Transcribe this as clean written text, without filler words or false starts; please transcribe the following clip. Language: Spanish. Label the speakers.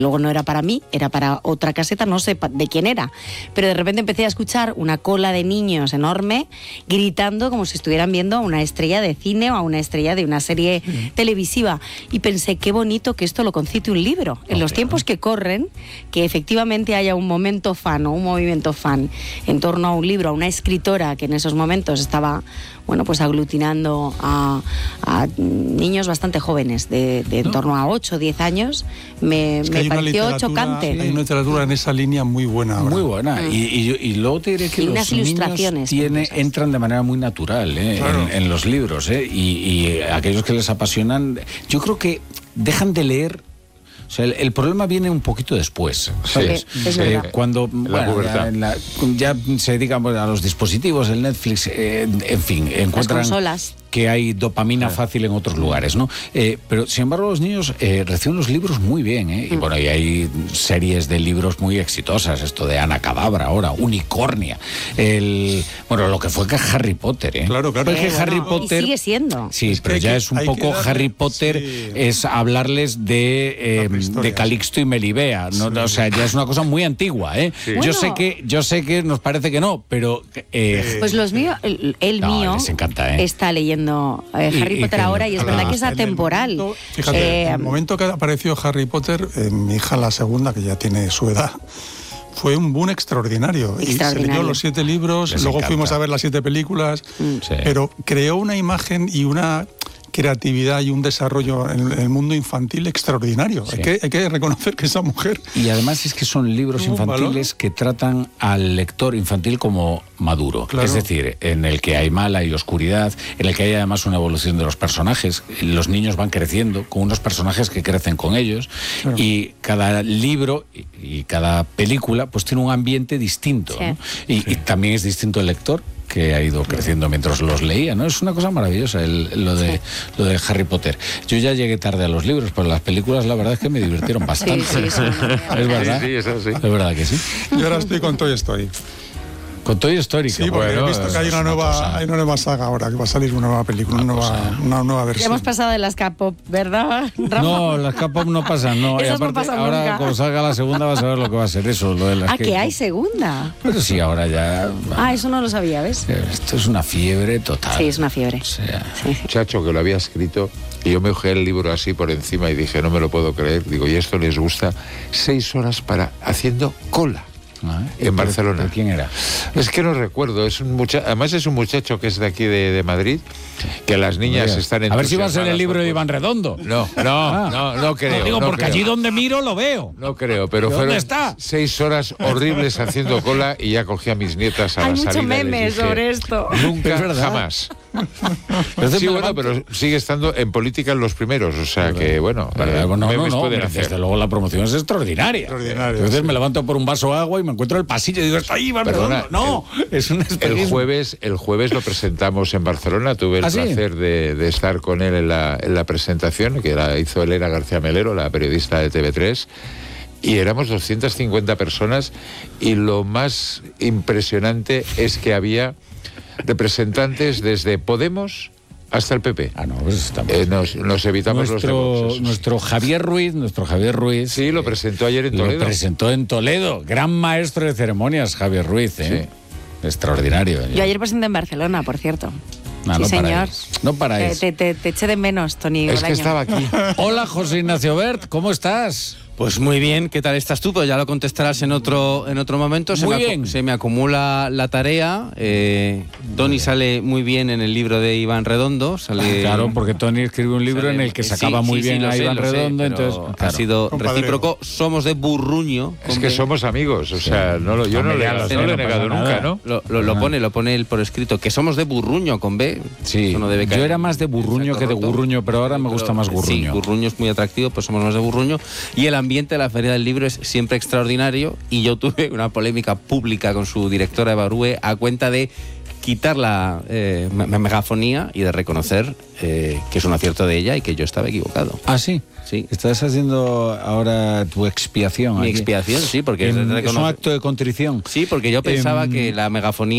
Speaker 1: Luego no era para mí, era para otra caseta, no sé de quién era. Pero de repente empecé a escuchar una cola de niños enorme gritando como si estuvieran viendo a una estrella de cine o a una estrella de una serie televisiva. Y pensé, qué bonito que esto lo concite un libro. En los tiempos que corren, que efectivamente haya un momento fan o un movimiento fan en torno a un libro, a una escritora que en esos momentos estaba, bueno, pues aglutinando a niños bastante jóvenes, de en torno a 8 o 10 años, me pareció chocante.
Speaker 2: Hay una literatura en esa línea muy buena ahora.
Speaker 3: Muy buena. Y luego te diré que los niños entran de manera muy natural en los libros. Y aquellos que les apasionan, yo creo que dejan de leer. O sea, el problema viene un poquito después, ¿sabes?
Speaker 1: Sí,
Speaker 3: cuando ya se dedican a los dispositivos, el Netflix, en fin, encuentran que hay dopamina fácil en otros lugares, ¿no? Pero, sin embargo, los niños reciben los libros muy bien, Y bueno, y hay series de libros muy exitosas, esto de Ana Cadabra ahora, Unicornia, bueno, lo que fue que Harry Potter,
Speaker 2: Claro.
Speaker 3: Porque Harry Potter...
Speaker 1: Y sigue siendo.
Speaker 3: Sí, pero ya es un poco Harry Potter, es hablarles de Calixto y Melibea, ¿no? O sea, ya es una cosa muy antigua,
Speaker 1: Sí.
Speaker 3: Yo sé que nos parece que no, pero...
Speaker 1: pues los míos, el mío
Speaker 3: les encanta,
Speaker 1: está leyendo Harry Potter ahora y es verdad que es atemporal.
Speaker 2: Fíjate, en el momento que apareció Harry Potter, mi hija la segunda, que ya tiene su edad, fue un boom extraordinario. Y se leyó los 7 libros, luego fuimos a ver las 7 películas, pero creó una imagen y una creatividad y un desarrollo en el mundo infantil extraordinario. Sí. Hay que reconocer que esa mujer...
Speaker 3: Y además es que son libros infantiles que tratan al lector infantil como maduro. Claro. Es decir, en el que hay mal, hay oscuridad, en el que hay además una evolución de los personajes. Los niños van creciendo con unos personajes que crecen con ellos. Claro. Y cada libro y cada película pues tiene un ambiente distinto, ¿no? Y también es distinto el lector, que ha ido creciendo mientras los leía, ¿no? Es una cosa maravillosa lo de Harry Potter. Yo ya llegué tarde a los libros, pero las películas la verdad es que me divirtieron bastante.
Speaker 1: Sí.
Speaker 3: ¿Es verdad?
Speaker 4: Sí, eso sí.
Speaker 3: Es verdad que sí.
Speaker 2: Yo ahora estoy con Toy Story.
Speaker 3: Con Toy Story.
Speaker 2: Sí, porque he visto que hay una nueva saga ahora, que va a salir una nueva película, una nueva versión.
Speaker 1: Ya hemos pasado de las K-pop, ¿verdad, Rafa?
Speaker 3: No, las K-pop no pasan, no.
Speaker 1: Esas
Speaker 3: y aparte,
Speaker 1: no pasan
Speaker 3: ahora
Speaker 1: nunca.
Speaker 3: cuando salga la segunda vas a ver lo que va a ser eso. Lo de las
Speaker 1: que hay segunda.
Speaker 3: Pero sí, ahora ya...
Speaker 1: Eso no lo sabía, ¿ves?
Speaker 3: Esto es una fiebre total.
Speaker 1: Sí, es una fiebre.
Speaker 3: O sea,
Speaker 4: muchacho que lo había escrito, y yo me ojeé el libro así por encima y dije, no me lo puedo creer. Digo, ¿y esto les gusta? 6 horas haciendo cola. En Barcelona.
Speaker 3: ¿Quién era?
Speaker 4: Es que no recuerdo, además es un muchacho que es de aquí de Madrid, que las niñas están entusiasmadas.
Speaker 3: A ver si va a ser el libro de Iván Redondo.
Speaker 4: No creo.
Speaker 3: Digo,
Speaker 4: no
Speaker 3: porque
Speaker 4: creo.
Speaker 3: Allí donde miro lo veo.
Speaker 4: No creo, pero fueron 6 horas horribles haciendo cola y ya cogí a mis nietas a la salida.
Speaker 1: Hay muchos memes sobre esto.
Speaker 4: Nunca, jamás. Sí, bueno, pero sigue estando en política en los primeros, o sea que, bueno, memes pueden hacer.
Speaker 3: Desde luego la promoción es extraordinaria. Entonces me levanto por un vaso de agua y me encuentro el pasillo y digo, está ahí, Iván Redondo. No, es un espejismo.
Speaker 4: El jueves lo presentamos en Barcelona, tuve el placer de estar con él en la presentación, que la hizo Elena García Melero, la periodista de TV3, y éramos 250 personas, y lo más impresionante es que había representantes desde Podemos hasta el PP.
Speaker 3: Pues
Speaker 4: nos evitamos los de Vox.
Speaker 3: Nuestro Javier Ruiz.
Speaker 4: Sí, lo presentó ayer en Toledo.
Speaker 3: Lo presentó en Toledo. Gran maestro de ceremonias, Javier Ruiz. Sí. Extraordinario.
Speaker 1: Yo ayer presenté en Barcelona, por cierto.
Speaker 3: Sí,
Speaker 1: señor.
Speaker 3: No paráis.
Speaker 1: Te eché de menos, Tony.
Speaker 4: Es que estaba aquí.
Speaker 3: Hola, José Ignacio Bert, ¿cómo estás?
Speaker 5: Pues muy bien, ¿qué tal estás tú? Pues ya lo contestarás en otro momento. Se me acumula la tarea. Tony sale muy bien en el libro de Iván Redondo.
Speaker 3: Claro, porque Tony escribe un libro en el que sacaba muy bien a Iván Redondo. Entonces,
Speaker 5: ha sido recíproco. Somos de Burruño.
Speaker 4: Es que somos amigos, o sea, yo no lo he negado nunca, ¿no?
Speaker 5: Lo pone él por escrito, que somos de Burruño con B.
Speaker 3: Sí,
Speaker 5: no debe caer.
Speaker 3: Yo era más de Burruño que de Gurruño, pero ahora me gusta más Gurruño.
Speaker 5: Sí, Gurruño es muy atractivo, pues somos más de Burruño. Y el ambiente de la Feria del Libro es siempre extraordinario, y yo tuve una polémica pública con su directora Eva Rue a cuenta de quitar la megafonía y de reconocer que es un acierto de ella y que yo estaba equivocado.
Speaker 3: ¿Ah, sí?
Speaker 5: Sí.
Speaker 3: ¿Estás haciendo ahora tu expiación?
Speaker 5: Mi expiación, sí, porque
Speaker 3: es un acto de contrición.
Speaker 5: Sí, porque yo pensaba que la megafonía